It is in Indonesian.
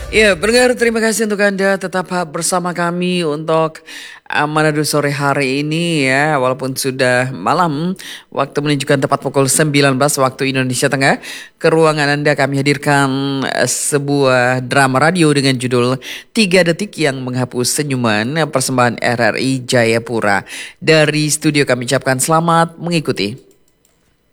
Ya, pendengar, terima kasih untuk Anda tetap bersama kami untuk Manado sore hari ini ya. Walaupun sudah malam, waktu menunjukkan tepat pukul 19 waktu Indonesia Tengah. Ke ruangan Anda kami hadirkan sebuah drama radio dengan judul 3 Detik yang Menghapus Senyuman, persembahan RRI Jayapura. Dari studio kami ucapkan selamat mengikuti.